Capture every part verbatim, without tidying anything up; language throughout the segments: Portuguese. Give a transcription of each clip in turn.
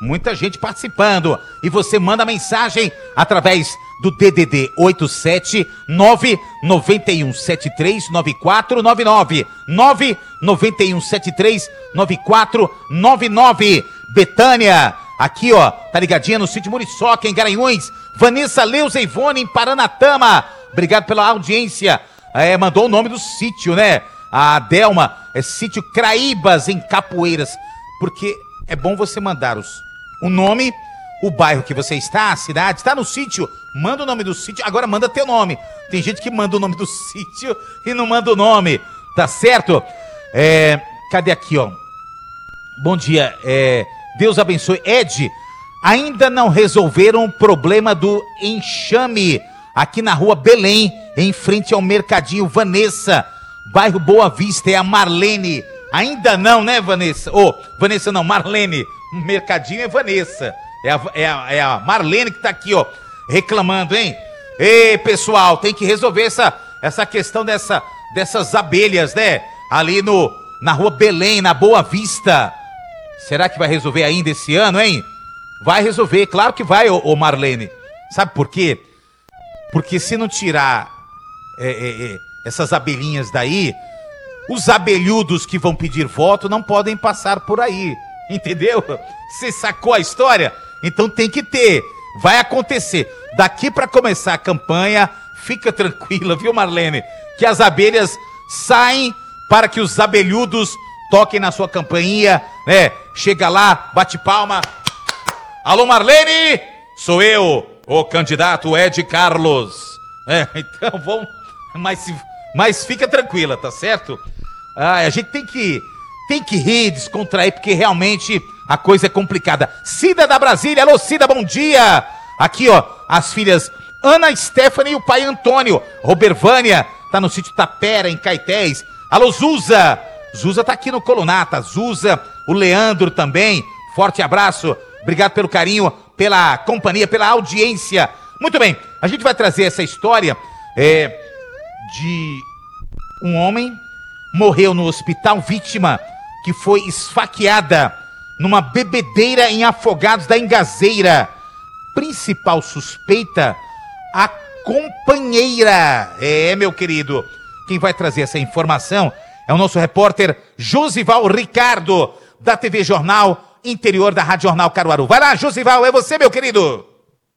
Muita gente participando. E você manda mensagem através do D D D oito sete nove nove um sete três nove quatro nove nove. nove nove um sete três nove quatro nove nove. Betânia, aqui ó, tá ligadinha no sítio Muriçoca, em Garanhuns. Vanessa Leuza Ivone, em Paranatama. Obrigado pela audiência. É, mandou o nome do sítio, né? A Delma, é sítio Craíbas, em Capoeiras. Porque é bom você mandar os, o nome, o bairro que você está, a cidade, está no sítio, manda o nome do sítio, agora manda teu nome. Tem gente que manda o nome do sítio e não manda o nome, tá certo? É, cadê aqui, ó? Bom dia, é, Deus abençoe. Ed, ainda não resolveram o problema do enxame aqui na rua Belém, em frente ao Mercadinho. Vanessa, bairro Boa Vista, é a Marlene. Ainda não, né, Vanessa? Ô, oh, Vanessa não, Marlene. Mercadinho é Vanessa. É a, é, a, é a Marlene que tá aqui, ó, reclamando, hein? Ei, pessoal, tem que resolver essa, essa questão dessa, dessas abelhas, né? Ali no, na rua Belém, na Boa Vista. Será que vai resolver ainda esse ano, hein? Vai resolver, claro que vai, ô, ô Marlene. Sabe por quê? Porque se não tirar é, é, é, essas abelhinhas daí, os abelhudos que vão pedir voto não podem passar por aí, entendeu? Você sacou a história? Então tem que ter, vai acontecer. Daqui para começar a campanha, fica tranquila, viu, Marlene? Que as abelhas saem para que os abelhudos toquem na sua campainha, né? Chega lá, bate palma. Alô, Marlene? Sou eu, o candidato Ed Carlos. É, então vamos, mas, mas fica tranquila, tá certo? Ah, a gente tem que, tem que rir, descontrair, porque realmente a coisa é complicada. Cida da Brasília, alô Cida, bom dia. Aqui ó, as filhas Ana Stephanie e o pai Antônio. Robervânia, tá no sítio Tapera, em Caetés. Alô Zuza, Zuza tá aqui no Colunata. Zuza, o Leandro também, forte abraço. Obrigado pelo carinho, pela companhia, pela audiência. Muito bem, a gente vai trazer essa história é, de um homem morreu no hospital, vítima que foi esfaqueada numa bebedeira em Afogados da Ingazeira. Principal suspeita, a companheira. É, meu querido, quem vai trazer essa informação é o nosso repórter Josival Ricardo, da T V Jornal Interior da Rádio Jornal Caruaru. Vai lá, Josival, é você, meu querido.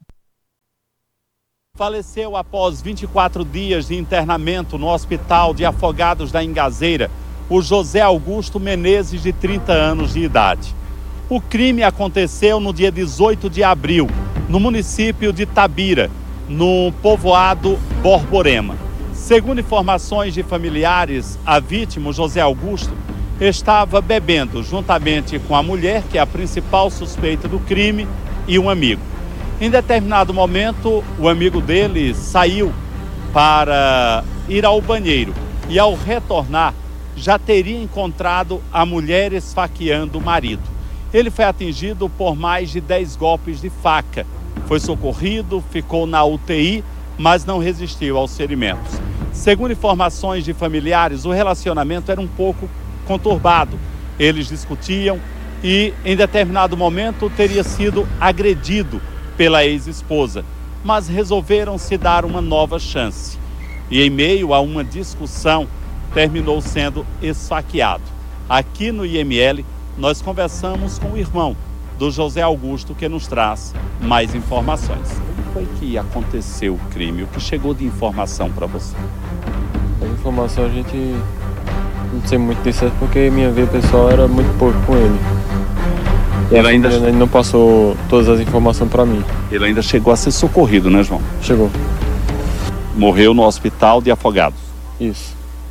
Faleceu após vinte e quatro dias de internamento no Hospital de Afogados da Ingazeira, o José Augusto Menezes, de trinta anos de idade. O crime aconteceu no dia dezoito de abril, no município de Tabira, no povoado Borborema. Segundo informações de familiares, a vítima, o José Augusto, estava bebendo juntamente com a mulher, que é a principal suspeita do crime, e um amigo. Em determinado momento, o amigo dele saiu para ir ao banheiro e, ao retornar, já teria encontrado a mulher esfaqueando o marido. Ele foi atingido por mais de dez golpes de faca. Foi socorrido, ficou na U T I, mas não resistiu aos ferimentos. Segundo informações de familiares, o relacionamento era um pouco conturbado. Eles discutiam e, em determinado momento, teria sido agredido pela ex-esposa, mas resolveram se dar uma nova chance. E em meio a uma discussão, terminou sendo esfaqueado. Aqui no I M L, nós conversamos com o irmão do José Augusto, que nos traz mais informações. Como foi que aconteceu o crime? O que chegou de informação para você? A informação a gente não sei muito disso, porque minha vida pessoal era muito pouco com ele. Ele ainda... ele não passou todas as informações para mim. Ele ainda chegou a ser socorrido, né, João? Chegou. Morreu no Hospital de Afogados. Isso.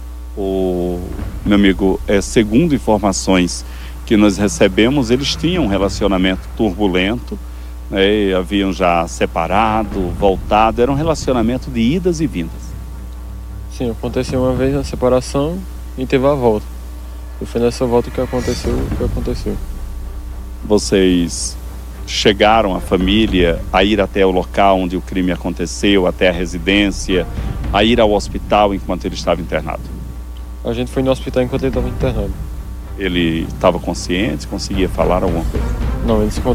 O meu amigo, é, segundo informações que nós recebemos, eles tinham um relacionamento turbulento, né, haviam já separado, voltado, era um relacionamento de idas e vindas. Sim, aconteceu uma vez a separação e teve a volta. E foi nessa volta que aconteceu o que aconteceu. Vocês chegaram, a família, a ir até o local onde o crime aconteceu, até a residência, a ir ao hospital enquanto ele estava internado? A gente foi no hospital enquanto ele estava internado. Ele estava consciente, conseguia falar alguma coisa? Não, ele se